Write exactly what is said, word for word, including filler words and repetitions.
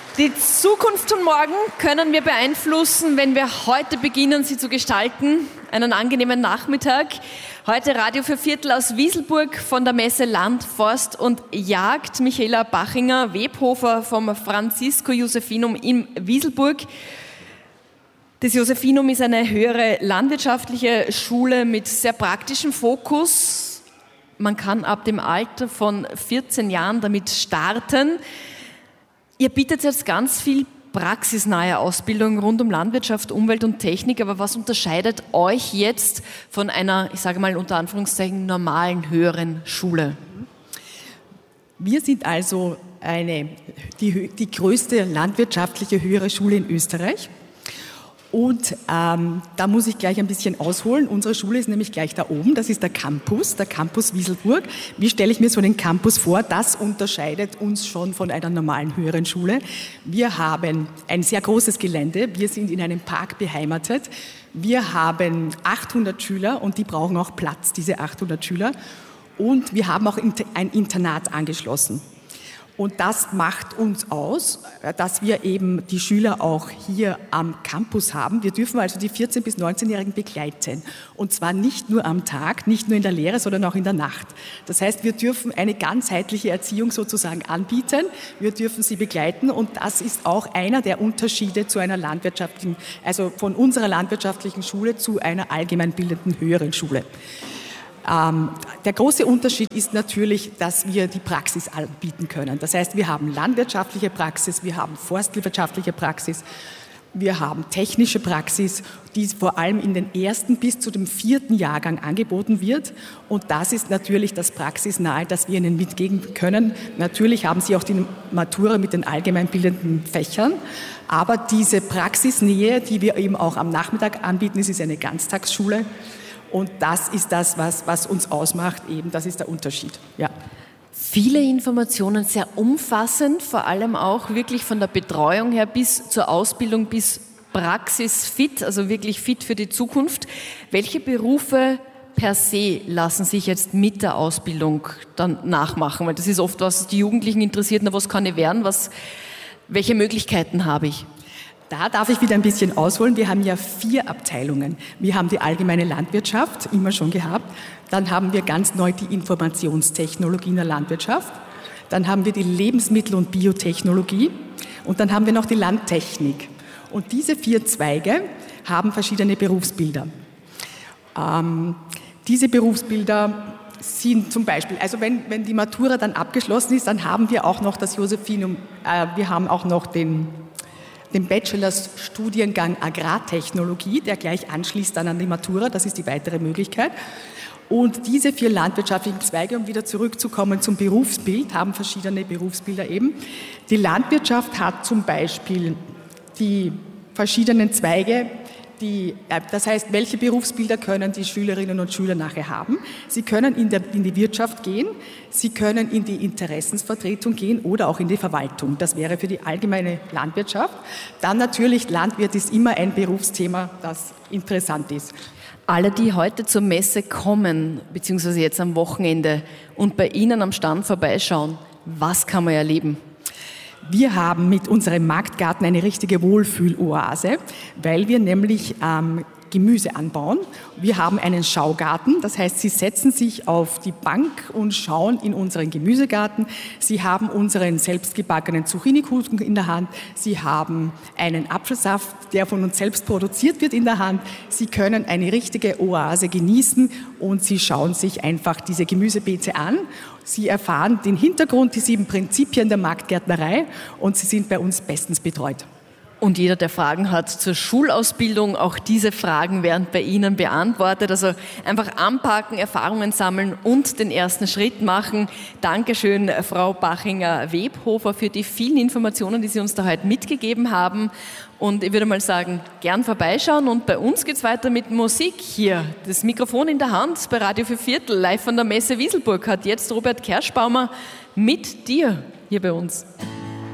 Die Zukunft von morgen können wir beeinflussen, wenn wir heute beginnen, sie zu gestalten. Einen angenehmen Nachmittag. Heute Radio für Viertel aus Wieselburg von der Messe Land, Forst und Jagd. Michaela Bachinger-Webhofer vom Francisco-Josephinum in Wieselburg. Das Josephinum ist eine höhere landwirtschaftliche Schule mit sehr praktischem Fokus. Man kann ab dem Alter von vierzehn Jahren damit starten. Ihr bietet jetzt ganz viel praxisnahe Ausbildung rund um Landwirtschaft, Umwelt und Technik, aber was unterscheidet euch jetzt von einer, ich sage mal unter Anführungszeichen, normalen höheren Schule? Wir sind also eine, die, die größte landwirtschaftliche höhere Schule in Österreich. Und ähm, da muss ich gleich ein bisschen ausholen. Unsere Schule ist nämlich gleich da oben. Das ist der Campus, der Campus Wieselburg. Wie stelle ich mir so den Campus vor? Das unterscheidet uns schon von einer normalen höheren Schule. Wir haben ein sehr großes Gelände. Wir sind in einem Park beheimatet. Wir haben achthundert Schüler und die brauchen auch Platz, diese achthundert Schüler. Und wir haben auch ein Internat angeschlossen. Und das macht uns aus, dass wir eben die Schüler auch hier am Campus haben. Wir dürfen also die vierzehn- bis neunzehnjährigen begleiten. Und zwar nicht nur am Tag, nicht nur in der Lehre, sondern auch in der Nacht. Das heißt, wir dürfen eine ganzheitliche Erziehung sozusagen anbieten. Wir dürfen sie begleiten. Und das ist auch einer der Unterschiede zu einer landwirtschaftlichen, also von unserer landwirtschaftlichen Schule zu einer allgemeinbildenden höheren Schule. Ähm, der große Unterschied ist natürlich, dass wir die Praxis anbieten können. Das heißt, wir haben landwirtschaftliche Praxis, wir haben forstwirtschaftliche Praxis, wir haben technische Praxis, die vor allem in den ersten bis zu dem vierten Jahrgang angeboten wird. Und das ist natürlich das Praxisnahe, das wir ihnen mitgeben können. Natürlich haben sie auch die Matura mit den allgemeinbildenden Fächern, aber diese Praxisnähe, die wir eben auch am Nachmittag anbieten, es ist eine Ganztagsschule. Und das ist das, was, was uns ausmacht, eben, das ist der Unterschied. Ja. Viele Informationen, sehr umfassend, vor allem auch wirklich von der Betreuung her bis zur Ausbildung, bis praxisfit, also wirklich fit für die Zukunft. Welche Berufe per se lassen sich jetzt mit der Ausbildung dann nachmachen? Weil das ist oft, was die Jugendlichen interessiert, na, was kann ich werden, was, welche Möglichkeiten habe ich? Da darf ich wieder ein bisschen ausholen. Wir haben ja vier Abteilungen. Wir haben die allgemeine Landwirtschaft, immer schon gehabt. Dann haben wir ganz neu die Informationstechnologie in der Landwirtschaft. Dann haben wir die Lebensmittel- und Biotechnologie. Und dann haben wir noch die Landtechnik. Und diese vier Zweige haben verschiedene Berufsbilder. Ähm, diese Berufsbilder sind zum Beispiel, also wenn, wenn die Matura dann abgeschlossen ist, dann haben wir auch noch das Josephinum, äh, wir haben auch noch den den Bachelorstudiengang Agrartechnologie, der gleich anschließt dann an die Matura, das ist die weitere Möglichkeit. Und diese vier landwirtschaftlichen Zweige, um wieder zurückzukommen zum Berufsbild, haben verschiedene Berufsbilder eben. Die Landwirtschaft hat zum Beispiel die verschiedenen Zweige, die, das heißt, welche Berufsbilder können die Schülerinnen und Schüler nachher haben? Sie können in, der, in die Wirtschaft gehen, sie können in die Interessensvertretung gehen oder auch in die Verwaltung. Das wäre für die allgemeine Landwirtschaft. Dann natürlich, Landwirt ist immer ein Berufsthema, das interessant ist. Alle, die heute zur Messe kommen, beziehungsweise jetzt am Wochenende und bei Ihnen am Stand vorbeischauen, was kann man erleben? Wir haben mit unserem Marktgarten eine richtige Wohlfühloase, weil wir nämlich ähm, Gemüse anbauen. Wir haben einen Schaugarten, das heißt, Sie setzen sich auf die Bank und schauen in unseren Gemüsegarten. Sie haben unseren selbstgebackenen Zucchini-Kuchen in der Hand. Sie haben einen Apfelsaft, der von uns selbst produziert wird, in der Hand. Sie können eine richtige Oase genießen und Sie schauen sich einfach diese Gemüsebeete an. Sie erfahren den Hintergrund, die sieben Prinzipien der Marktgärtnerei und Sie sind bei uns bestens betreut. Und jeder, der Fragen hat zur Schulausbildung, auch diese Fragen werden bei Ihnen beantwortet. Also einfach anpacken, Erfahrungen sammeln und den ersten Schritt machen. Dankeschön, Frau Bachinger-Webhofer, für die vielen Informationen, die Sie uns da heute mitgegeben haben. Und ich würde mal sagen, gern vorbeischauen. Und bei uns geht's weiter mit Musik hier. Das Mikrofon in der Hand bei Radio für Viertel, live von der Messe Wieselburg, hat jetzt Robert Kerschbaumer mit dir hier bei uns.